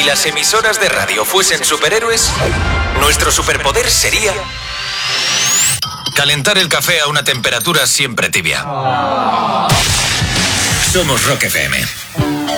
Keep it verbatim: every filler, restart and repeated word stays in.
las emisoras de radio fuesen superhéroes, nuestro superpoder sería calentar el café a una temperatura siempre tibia. Somos Rock F M.